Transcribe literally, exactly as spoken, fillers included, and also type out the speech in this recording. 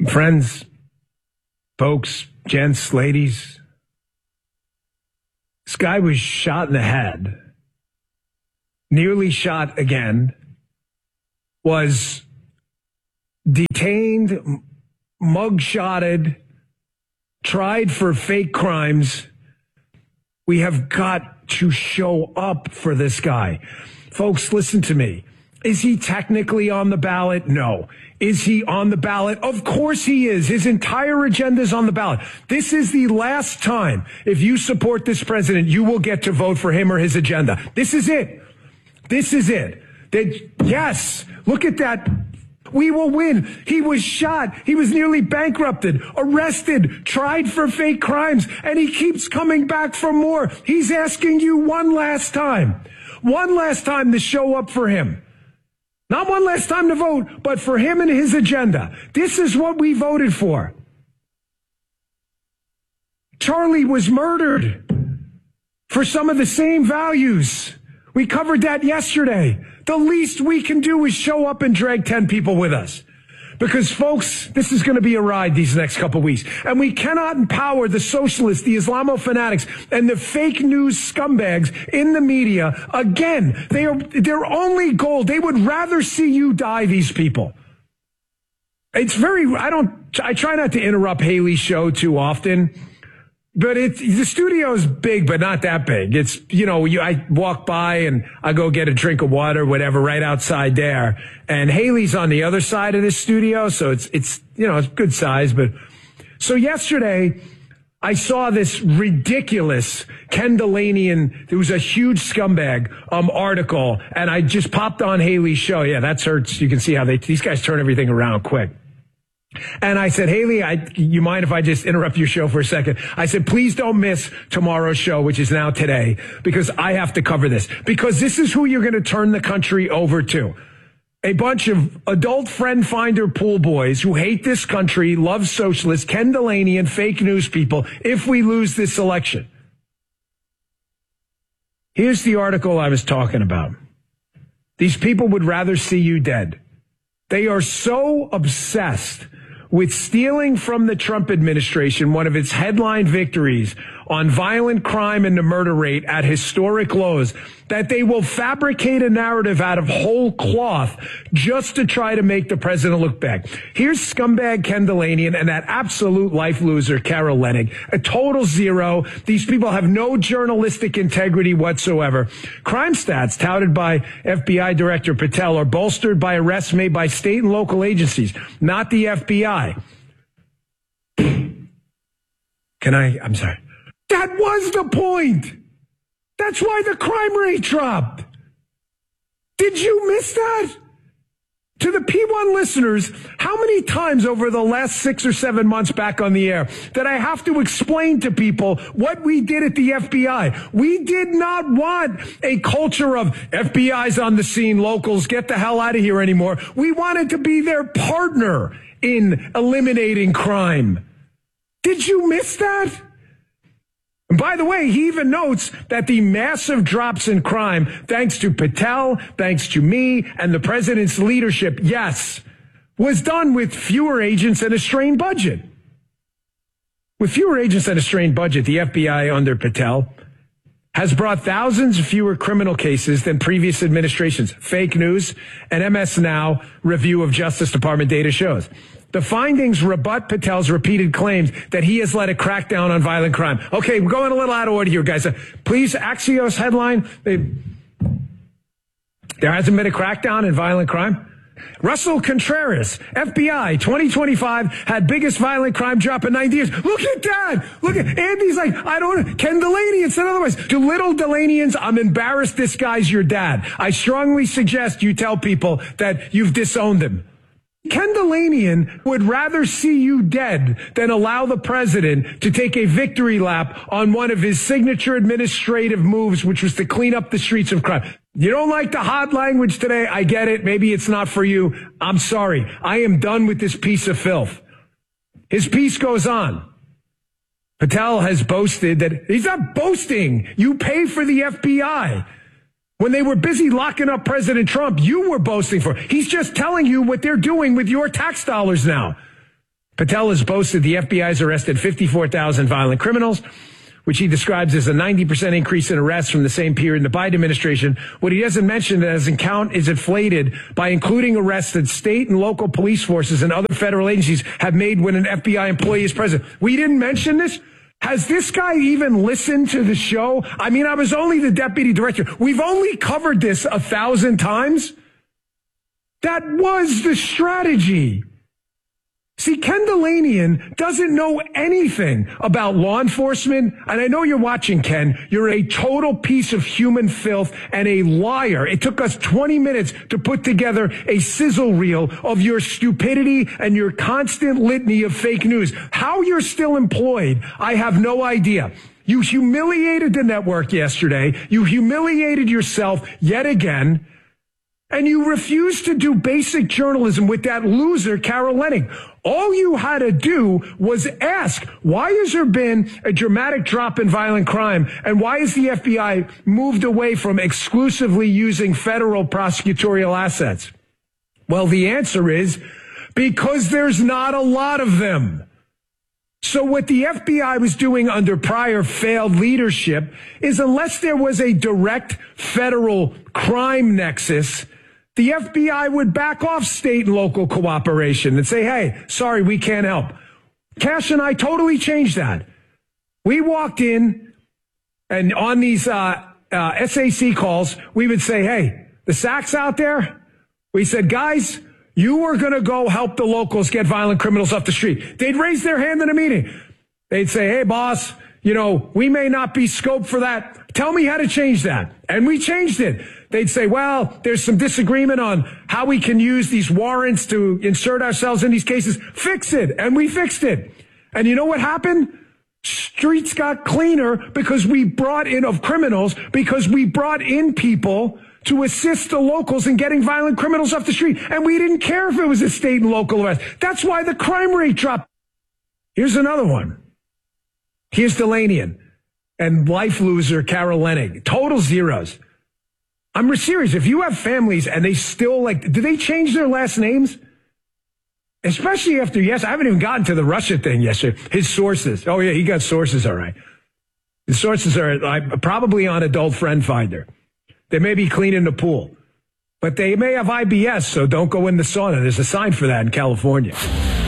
Friends, folks, gents, ladies, this guy was shot in the head, nearly shot again, was detained, mugshotted, tried for fake crimes. We have got to show up for this guy. Folks, listen to me. Is he technically on the ballot? No. Is he on the ballot? Of course he is. His entire agenda is on the ballot. This is the last time, if you support this president, you will get to vote for him or his agenda. This is it. This is it. That, yes, look at that. We will win. He was shot. He was nearly bankrupted, arrested, tried for fake crimes, and he keeps coming back for more. He's asking you one last time, one last time to show up for him. Not one last time to vote, but for him and his agenda. This is what we voted for. Charlie was murdered for some of the same values. We covered that yesterday. The least we can do is show up and drag ten people with us. Because, folks, this is going to be a ride these next couple of weeks. And we cannot empower the socialists, the Islamo-fanatics, and the fake news scumbags in the media. Again, they are their only goal. They would rather see you die, these people. It's very, I don't, I try not to interrupt Haley's show too often. But it's, the studio is big, but not that big. It's, you know, you, I walk by and I go get a drink of water, whatever, right outside there. And Haley's on the other side of this studio. So it's, it's, you know, it's good size. But so yesterday I saw this ridiculous Ken Delanian, there was a huge scumbag, um, article. And I just popped on Haley's show. Yeah, that's her. You can see how they, these guys turn everything around quick. And I said, Haley, I, you mind if I just interrupt your show for a second? I said, please don't miss tomorrow's show, which is now today, because I have to cover this. Because this is who you're going to turn the country over to. A bunch of adult friend finder pool boys who hate this country, love socialists, Ken Delaney, and fake news people if we lose this election. Here's the article I was talking about. These people would rather see you dead. They are so obsessed with stealing from the Trump administration one of its headline victories on violent crime and the murder rate at historic lows that they will fabricate a narrative out of whole cloth just to try to make the president look bad. Here's scumbag Ken Delanian and that absolute life loser Carol Leonnig. A total zero. These people have no journalistic integrity whatsoever. Crime stats touted by F B I Director Patel are bolstered by arrests made by state and local agencies, not the F B I. Can I? I'm sorry. That was the point. That's why the crime rate dropped. Did you miss that? To the P one listeners, how many times over the last six or seven months back on the air that I have to explain to people what we did at the F B I? We did not want a culture of F B I's on the scene, locals, get the hell out of here anymore. We wanted to be their partner in eliminating crime. Did you miss that? And by the way, he even notes that the massive drops in crime, thanks to Patel, thanks to me, and the president's leadership, yes, was done with fewer agents and a strained budget. With fewer agents and a strained budget, the F B I under Patel has brought thousands fewer criminal cases than previous administrations. Fake news, and M S Now review of Justice Department data shows. The findings rebut Patel's repeated claims that he has led a crackdown on violent crime. Okay, we're going a little out of order here, guys. Uh, please, Axios headline. They, there hasn't been a crackdown in violent crime. Russell Contreras, F B I, twenty twenty-five, had biggest violent crime drop in ninety years. Look at that. Look at Andy's like, I don't, Ken Delaney said otherwise. To little Delanians, I'm embarrassed this guy's your dad. I strongly suggest you tell people that you've disowned him. Ken Delanian would rather see you dead than allow the president to take a victory lap on one of his signature administrative moves, which was to clean up the streets of crime. You don't like the hot language today? I get it. Maybe it's not for you. I'm sorry. I am done with this piece of filth. His piece goes on. Patel has boasted that he's not boasting. You pay for the F B I. When they were busy locking up President Trump, you were boasting for. He's just telling you what they're doing with your tax dollars now. Patel has boasted the F B I has arrested fifty-four thousand violent criminals, which he describes as a ninety percent increase in arrests from the same period in the Biden administration. What he doesn't mention as in count is inflated by including arrests that state and local police forces and other federal agencies have made when an F B I employee is present. We didn't mention this? Has this guy even listened to the show? I mean, I was only the deputy director. We've only covered this a thousand times. That was the strategy. See, Ken Dilanian doesn't know anything about law enforcement. And I know you're watching, Ken. You're a total piece of human filth and a liar. It took us twenty minutes to put together a sizzle reel of your stupidity and your constant litany of fake news. How you're still employed, I have no idea. You humiliated the network yesterday. You humiliated yourself yet again. And you refused to do basic journalism with that loser, Carol Leonnig. All you had to do was ask, why has there been a dramatic drop in violent crime? And why has the F B I moved away from exclusively using federal prosecutorial assets? Well, the answer is because there's not a lot of them. So what the F B I was doing under prior failed leadership is unless there was a direct federal crime nexus, the F B I would back off state and local cooperation and say, hey, sorry, we can't help. Cash and I totally changed that. We walked in and on these uh, uh, S A C calls, we would say, hey, the S A Cs out there, we said, guys, you are going to go help the locals get violent criminals off the street. They'd raise their hand in a meeting. They'd say, hey, boss, you know, we may not be scoped for that. Tell me how to change that. And we changed it. They'd say, well, there's some disagreement on how we can use these warrants to insert ourselves in these cases. Fix it. And we fixed it. And you know what happened? Streets got cleaner because we brought in of criminals, because we brought in people to assist the locals in getting violent criminals off the street. And we didn't care if it was a state and local arrest. That's why the crime rate dropped. Here's another one. Here's Dilanian and life loser Carol Leonnig. Total zeros. I'm serious. If you have families and they still like, do they change their last names? Especially after, yes, I haven't even gotten to the Russia thing yesterday. His sources. Oh, yeah, he got sources, all right. His sources are uh, probably on Adult Friend Finder. They may be cleaning the pool. But they may have I B S, so don't go in the sauna. There's a sign for that in California.